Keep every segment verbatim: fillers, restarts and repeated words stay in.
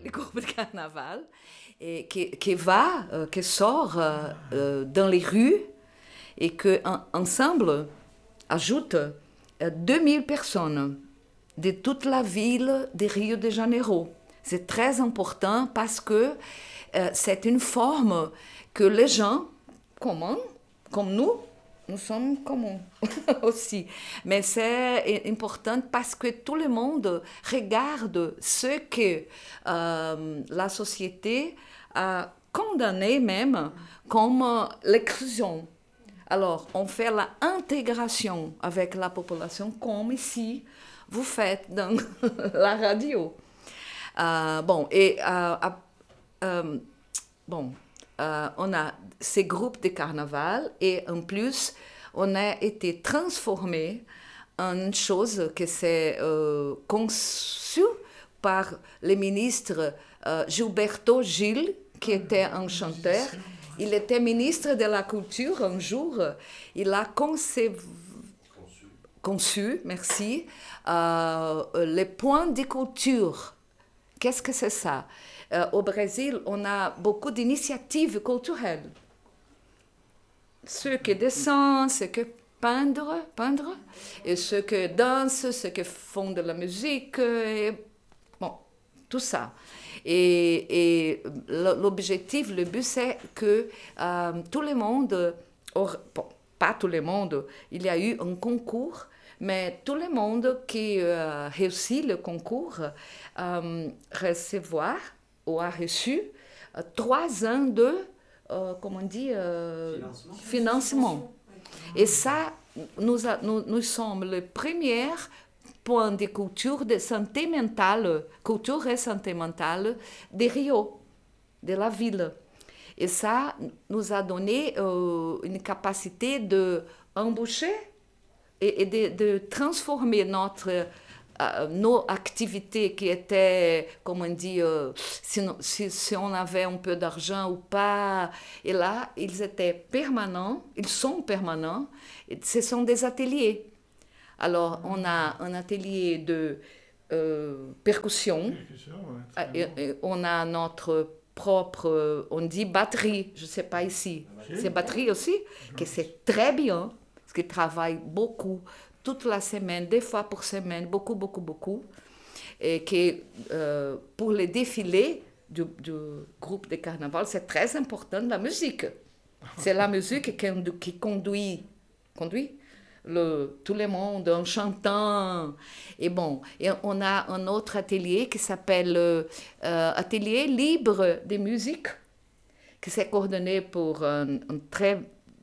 les groupes de carnaval, et qui, qui va, euh, qui sort euh, euh, dans les rues et que en, ensemble ajoute euh, deux mille personnes de toute la ville de Rio de Janeiro. C'est très important parce que euh, c'est une forme que les gens communs, comme nous, nous sommes communs aussi. Mais c'est important parce que tout le monde regarde ce que euh, la société a condamné même comme l'exclusion. Alors, on fait l'intégration avec la population comme ici vous faites dans la radio. Euh, bon, et euh, euh, bon, euh, on a ces groupes de carnaval et en plus, on a été transformé en une chose que c'est euh, conçu par le ministre euh, Gilberto Gil, qui était un chanteur. Il était ministre de la Culture un jour. Il a conçu, conçu merci, euh, les points de culture. Qu'est-ce que c'est ça? Euh, au Brésil, on a beaucoup d'initiatives culturelles. Ceux qui dessinent, ceux qui peindre, peindre, et ceux qui dansent, ceux qui font de la musique, et bon, tout ça. Et, et l'objectif, le but, c'est que euh, tout le monde, or, bon, pas tout le monde, il y a eu un concours, mais tout le monde qui euh, réussit le concours euh, recevoir ou a reçu euh, trois ans de, euh, comment on dit, euh, financement. financement. Et ça, nous, a, nous, nous sommes les premiers points de culture de santé mentale, culture et santé mentale de Rio, de la ville. Et ça nous a donné euh, une capacité d'embaucher et, et de, de transformer notre, euh, nos activités qui étaient, comme on dit, euh, si, si, si on avait un peu d'argent ou pas. Et là, ils étaient permanents, ils sont permanents. Ce sont des ateliers. Alors, on a un atelier de euh, percussion. percussion ouais, et, et on a notre propre, on dit batterie, je ne sais pas ici. C'est batterie aussi, que c'est très bien, parce qu'ils travaillent beaucoup, toute la semaine, deux fois par semaine, beaucoup, beaucoup, beaucoup. Et que euh, pour les défilés du, du groupe de carnaval, c'est très important la musique. C'est la musique qui, qui conduit, conduit Le, tout le monde en chantant. Et bon, et on a un autre atelier qui s'appelle euh, Atelier libre de musique, qui s'est coordonné pour un, un très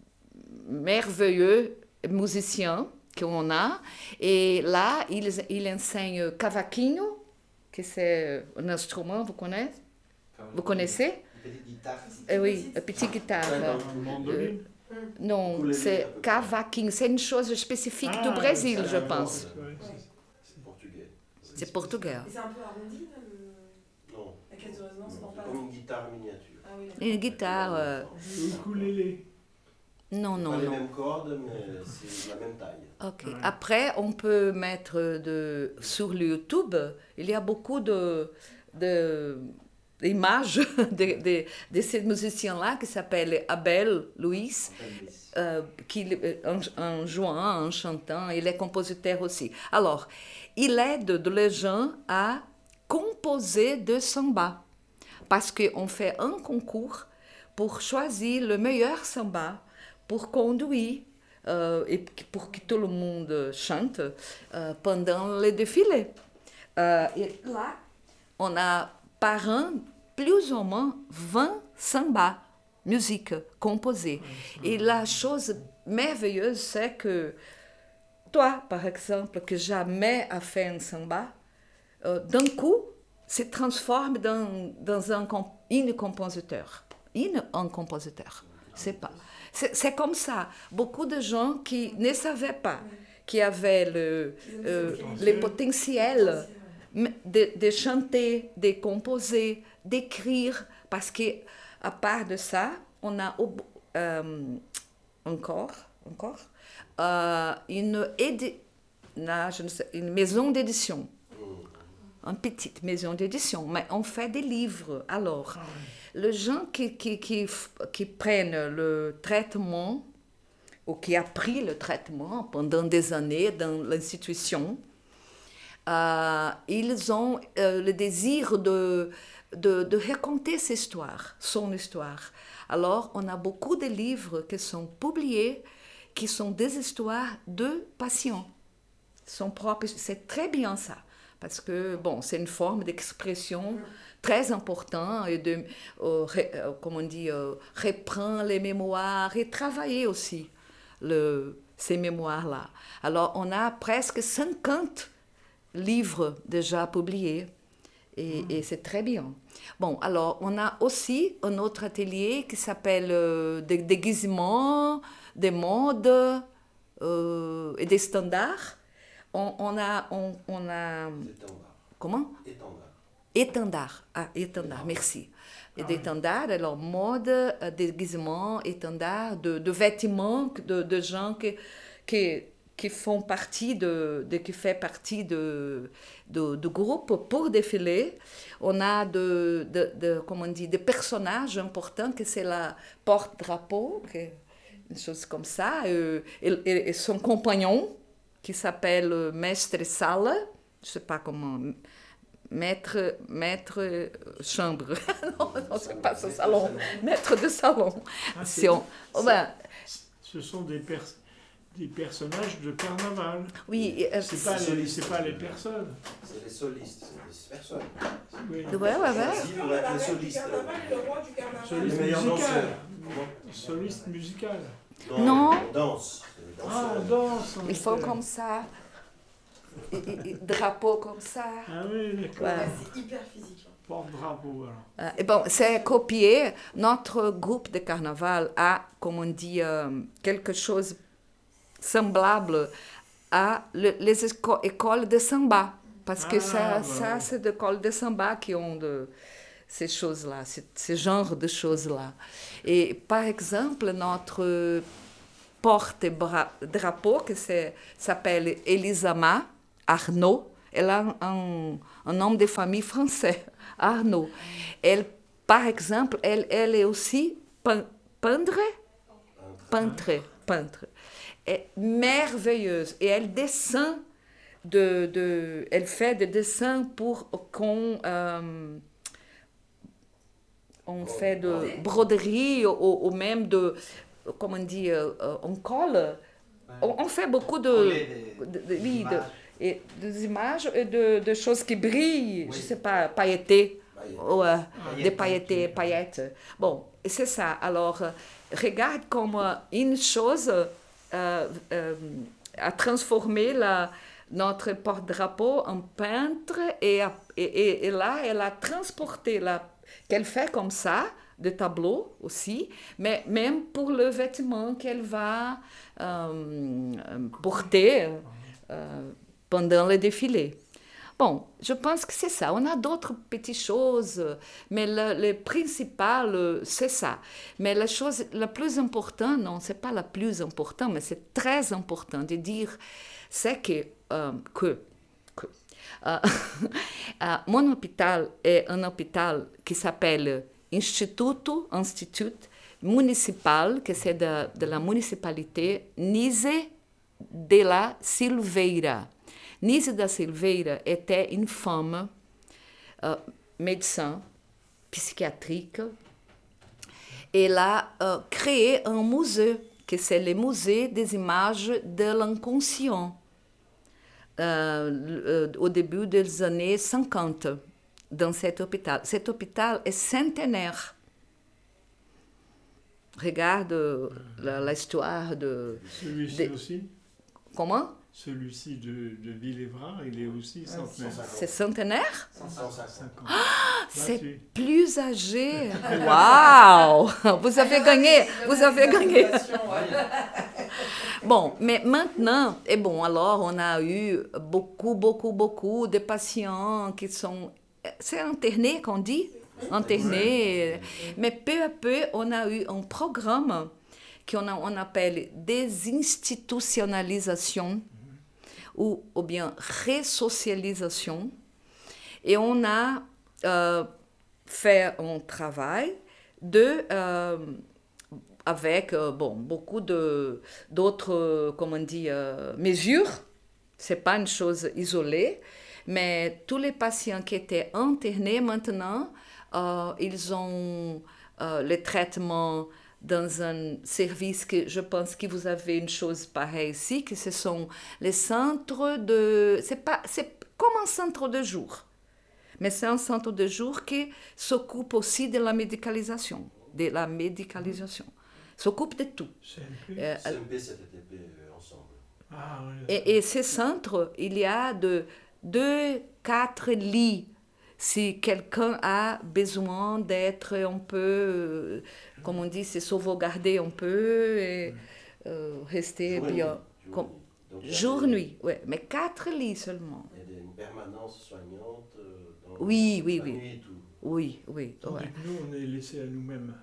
merveilleux musicien qu'on a. Et là, il, il enseigne cavaquinho, que c'est un instrument, vous connaissez? Vous connaissez? Une petite guitare. Eh oui, une petite guitare. Euh, Non, c'est cavaquinho, c'est une chose spécifique ah, du Brésil, je pense. C'est portugais. C'est portugais. Et c'est un peu arrondi, là, le... Non. La caisse de résonance, non, non pas comme une guitare miniature. Ah, oui, une guitare... Euh... Le ukulélé. Non, non, pas non. les mêmes cordes, mais c'est la même taille. Ok. Ouais. Après, on peut mettre de... sur le YouTube, il y a beaucoup de... de... images de, de, de ces musiciens-là qui s'appelle Abel Luiz, euh, qui, en, en jouant, en chantant, il est compositeur aussi. Alors, il aide les gens à composer de samba, parce qu'on fait un concours pour choisir le meilleur samba pour conduire euh, et pour que tout le monde chante euh, pendant les défilés. Euh, et là, on a par an plus ou moins vingt sambas, musique composée. Et la chose merveilleuse, c'est que toi, par exemple, que jamais a fait un samba, euh, d'un coup, se transforme dans, dans un, un compositeur. Une, un compositeur. C'est pas. C'est, c'est comme ça. Beaucoup de gens qui ne savaient pas qui avaient le, euh, le potentiel de, de chanter, de composer, d'écrire, parce qu'à part de ça, on a euh, encore, encore euh, une, édi- non, je ne sais, une maison d'édition. une petite maison d'édition, mais on fait des livres. Alors, ah oui. Les gens qui, qui, qui, qui prennent le traitement, ou qui ont pris le traitement pendant des années dans l'institution, euh, ils ont euh, le désir de, de, de raconter cette histoire, son histoire. Alors, on a beaucoup de livres qui sont publiés, qui sont des histoires de patients. Son propre, c'est très bien ça, parce que bon, c'est une forme d'expression très importante et de, euh, ré, euh, comment on dit, euh, reprendre les mémoires et travailler aussi le, ces mémoires-là. Alors, on a presque cinquante livres déjà publiés et, mmh. et c'est très bien. Bon, alors, on a aussi un autre atelier qui s'appelle euh, des déguisements, des modes euh, et des standards. On, on a... On, on a comment? Étendard. Étendard. Ah, étendard, merci. Et ah, d'étendard, oui. Alors mode, euh, déguisement, étendard, de, de vêtements de, de gens qui, qui, qui font partie de, de qui fait partie de, de, de groupes pour défiler. On a de, de, de comment on dit, des personnages importants que c'est la porte-drapeau, une chose comme ça, euh, et, et, et son compagnon qui s'appelle Maître Salle, je ne sais pas comment, maître, maître chambre, non, non c'est pas ce salon, maître de salon. Ah, si on, oh ben, ce sont des, pers des personnages de carnaval. Oui. Euh, c'est pas, les, pas les personnes. C'est les solistes, c'est les personnes. Oui, ouais, ouais, ouais. Pour être les solistes. Soliste musical. Soliste musical. Non. non. Danse. Ah, on danse. Ils font comme ça. Et, et, et, drapeau comme ça. Ah oui, d'accord. Ouais. Ouais, c'est hyper physique. Porte-drapeau, alors. Euh, et bon, c'est copié. Notre groupe de carnaval a, comme on dit, euh, quelque chose semblable à le, les éco écoles de samba. Parce que ah, ça, ouais. ça c'est des écoles de samba qui ont de, ces choses-là, ce, ce genre de choses-là. Et par exemple, notre porte-drapeau, qui s'appelle Elisama Arnaud, elle a un, un nom de famille français, Arnaud. Elle, par exemple, elle, elle est aussi peintre, peintre, peintre. Et merveilleuse. Et elle descend, de, de, elle fait des dessins pour qu'on euh, on fait de broderie ou, ou même de, comment on dit, euh, on colle. On, on fait beaucoup de, de, de, de, de, de et des images et de, de choses qui brillent, oui. Je ne sais pas, pailletées, ou, euh, des pailletés, paillettes. Bon, c'est ça. Alors, euh, regarde comme euh, une chose euh, euh, a transformé la, notre porte-drapeau en peintre et, et, et, et là, elle a transporté, la, qu'elle fait comme ça, de tableaux aussi, mais même pour le vêtement qu'elle va euh, porter euh, pendant le défilé. Bon, je pense que c'est ça. On a d'autres petites choses, mais le, le principal, c'est ça. Mais la chose la plus importante, non, c'est pas la plus importante, mais c'est très important de dire, c'est que, euh, que, que euh, euh, mon hôpital est un hôpital qui s'appelle Instituto, Institut municipal, que c'est de, de la municipalité Nise de la Silveira. Nise da Silveira était une femme euh, médecin psychiatrique. Elle a euh, créé un musée, que c'est le musée des images de l'inconscient, euh, au début des années cinquante, dans cet hôpital. Cet hôpital est centenaire. Regarde l'histoire de... Celui-ci aussi? Comment? Celui-ci de, de Villévrard, il est aussi centenaire. C'est centenaire? cent cinquante. Ah, c'est plus âgé. Waouh! Vous avez gagné, vous avez gagné. Bon, mais maintenant, et bon, alors on a eu beaucoup, beaucoup, beaucoup de patients qui sont... C'est interné qu'on dit? Interné. Mais peu à peu, on a eu un programme qu'on on appelle désinstitutionnalisation, ou, ou bien resocialisation. Et on a euh, fait un travail de, euh, avec euh, bon, beaucoup de, d'autres euh, comment dire, euh, mesures. Ce n'est pas une chose isolée, mais tous les patients qui étaient internés maintenant, euh, ils ont euh, les traitements dans un service que je pense que vous avez une chose pareille ici, que ce sont les centres de... C'est pas, c'est comme un centre de jour, mais c'est un centre de jour qui s'occupe aussi de la médicalisation, de la médicalisation, s'occupe de tout. C M P. Euh, C M P, C T T P euh, ensemble. Ah, oui, et, et ces centres, il y a de deux, quatre lits si quelqu'un a besoin d'être un peu, euh, comme on dit, se sauvegarder un peu et euh, rester Jour et bien. nuit, jour Comme- et nuit. Donc, il y a Jour, des- nuit, ouais, mais quatre lits seulement. Il y a des- une permanence soignante euh, dans Oui, oui, la oui. nuit et tout. Oui, oui. Tandis Ouais. que nous, on est laissés à nous-mêmes.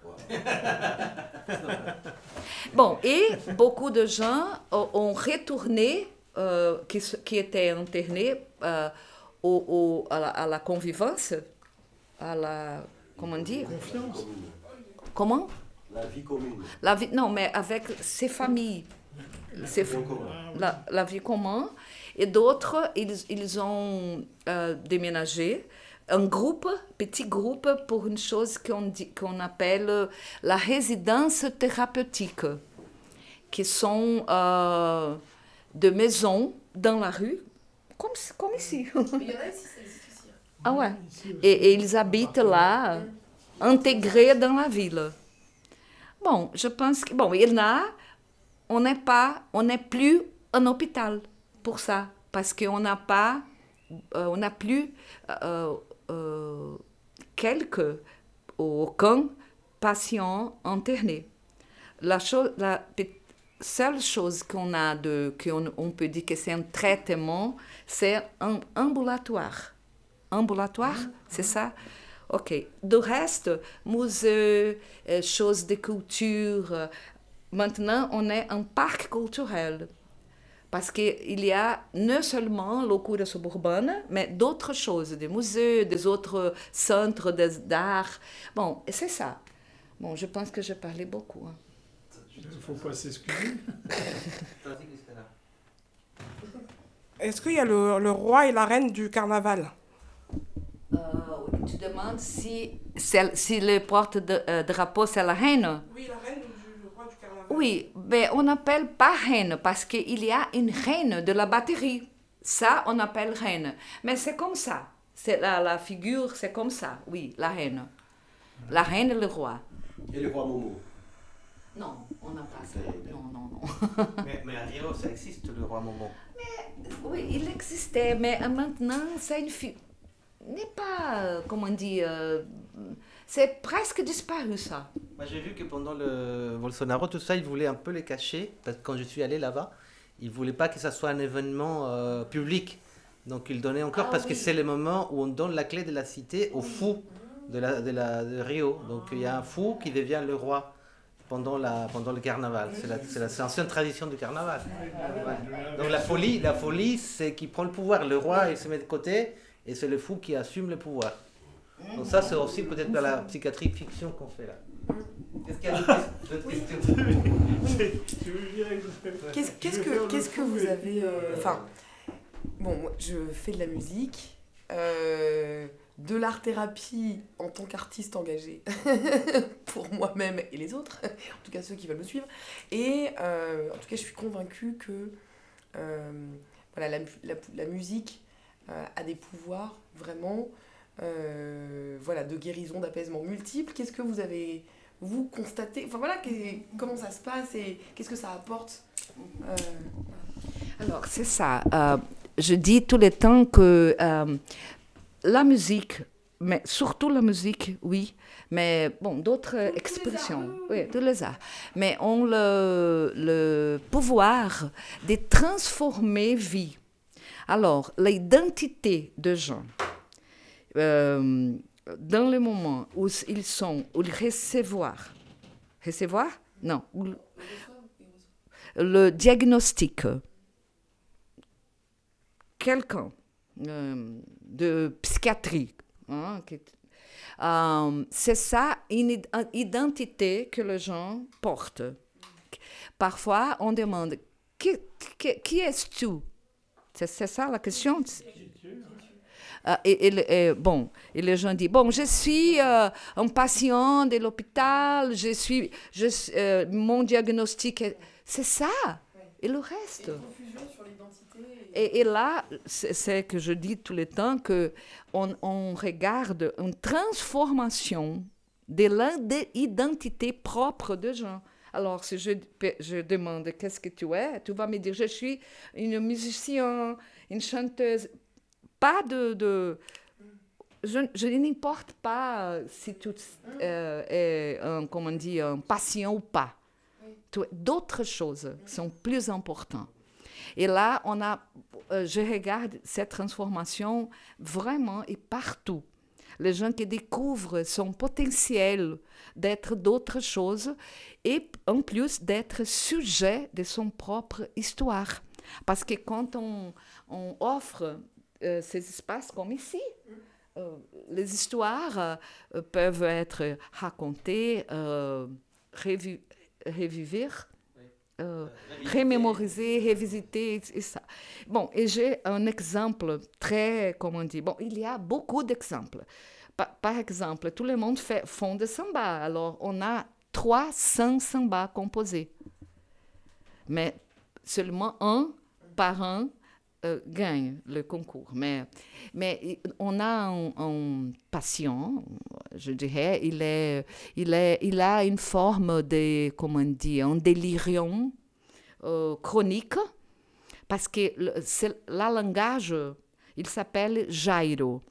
Voilà. Bon, et beaucoup de gens ont ont retourné, euh, qui, se- qui étaient internés euh, au, au- à, la, à la convivence, à la, comment dire, Confiance. La vie commune. comment La vie commune. la vie, non, mais avec ses familles, ses, Bien commun. Ah, oui. la, la vie commune. Et d'autres, ils, ils ont euh, déménagé. Un groupe, petit groupe, pour une chose qu'on dit- qu'on appelle la résidence thérapeutique, qui sont euh, des maisons dans la rue, comme, comme ici. Mais il y en a ici, ça existe aussi. hein. Ah ouais. Ici aussi. Et, et ils habitent là, euh, intégrés dans la ville. Bon, je pense que... Bon, il y en a, on n'est pas, on n'est plus un hôpital pour ça, parce qu'on n'a pas, euh, on n'a plus euh, euh, quelques, aucun patient interné. La, chose, la pe- seule chose qu'on a, de, qu'on on peut dire que c'est un traitement, c'est un ambulatoire. Ambulatoire, c'est ça? Ok. De reste, musée, euh, choses de culture. euh, Maintenant, on est un parc culturel. Parce qu'il y a non seulement l'Ocura suburbane, mais d'autres choses, des musées, des autres centres des- d'art. Bon, et c'est ça. Bon, je pense que j'ai parlé beaucoup. hein. Il ne faut pas s'excuser. Est-ce qu'il y a le, le roi et la reine du carnaval? Euh, tu demandes si, c'est- si le porte-drapeau, c'est la reine? Oui, la reine du le roi du carnaval. Oui, mais on n'appelle pas reine parce qu'il y a une reine de la batterie. Ça, on appelle reine. Mais c'est comme ça. C'est la, la figure, c'est comme ça. Oui, la reine. La reine et le roi. Et le roi Momo. Non, on n'a pas ça. Non, non, non. Mais, mais à Rio, ça existe, le roi Momo. Oui, il existait, mais euh, maintenant, c'est une fille. N'est pas, euh, comment dire, euh, c'est presque disparu ça. Moi, j'ai vu que pendant le Bolsonaro, tout ça, ils voulaient un peu les cacher. Parce que quand je suis allé là-bas, ils ne voulaient pas que ça soit un événement euh, public. Donc, ils donnaient encore, Ah parce oui. que c'est le moment où on donne la clé de la cité au fou de, la, de, la, de Rio. Donc, il y a un fou qui devient le roi pendant, la, pendant le carnaval. C'est la, c'est la c'est l'ancienne tradition du carnaval. Ouais. Donc, la folie, la folie, c'est qui prend le pouvoir. Le roi, il se met de côté, et c'est le fou qui assume le pouvoir. Donc ça, c'est aussi peut-être dans la psychiatrie fiction qu'on fait là. Qu'est-ce qu'il y a d'autres d'autres questions? C'est- tu veux dire exactement. Qu'est-ce qu'est-ce Je vais que, faire le qu'est-ce que fou, vous mais- avez... euh, Enfin, bon, moi, je fais de la musique, euh, de l'art-thérapie en tant qu'artiste engagé pour moi-même et les autres, en tout cas ceux qui veulent me suivre. Et euh, en tout cas, je suis convaincue que euh, voilà, la, la, la musique euh, a des pouvoirs vraiment euh, voilà, de guérison, d'apaisement multiples. Qu'est-ce que vous avez, vous, constaté? Enfin voilà, qu'est- comment ça se passe et qu'est-ce que ça apporte euh, Alors, c'est ça. Euh, je dis tout le temps que euh, la musique, mais surtout la musique, oui, mais bon, d'autres les expressions, arts, oui, tous les arts, mais ont le, le pouvoir de transformer vie. Alors, l'identité de gens, euh, dans le moment où ils sont, où ils recevoir, recevoir? Non, où- le diagnostic. Quelqu'un euh, de psychiatrie. Hein, qui, euh, c'est ça une identité que les gens portent. Parfois, on demande qui, qui, qui es-tu? C'est, c'est ça la question. Euh, et, et, et, bon, et les gens disent, bon, je suis euh, un patient de l'hôpital, je suis, je, euh, mon diagnostic est... C'est ça, ouais. Et le reste. Et confusion sur l'identité. Et, et, et là, c'est, c'est que je dis tout le temps qu'on on regarde une transformation de l'identité propre des gens. Alors, si je, je demande qu'est-ce que tu es, tu vas me dire, je suis une musicienne, une chanteuse. Pas de... de je, je n'importe pas si tu euh, es un, comment dire, un patient ou pas. Oui. D'autres choses sont plus importantes. Et là, on a, euh, je regarde cette transformation vraiment et partout. Les gens qui découvrent son potentiel d'être d'autres choses et en plus d'être sujet de son propre histoire. Parce que quand on, on offre Euh, ces espaces comme ici. Euh, les histoires euh, peuvent être racontées, euh, revu- revivre, euh, remémoriser, revisiter, et, et ça. Bon, et j'ai un exemple très, comment on dit, bon, il y a beaucoup d'exemples. Pa- par exemple, tout le monde fait, font de samba. Alors, on a trois cents sambas composés. Mais seulement un par un Euh, gagne le concours. Mais, mais on a un, un patient, je dirais, il, est, il, est, il a une forme de, comment dire, un délirium euh, chronique, parce que le, c'est, la langage, il s'appelle Jairo.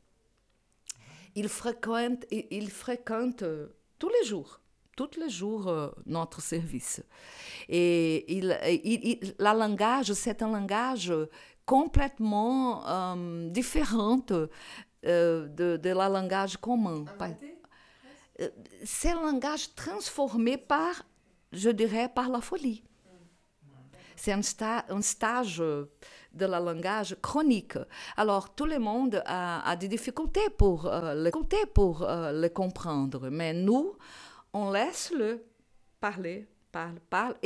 Il fréquente, il, il fréquente tous les jours, tous les jours euh, notre service. Et il, il, il, la langage, c'est un langage complètement euh, différente euh, de, de la langage commun. C'est un langage transformé par, je dirais, par la folie. C'est un, sta- un stage de la langage chronique. Alors, tout le monde a, a des difficultés pour, euh, le, pour euh, le comprendre, mais nous, on laisse le parler, parle, parle.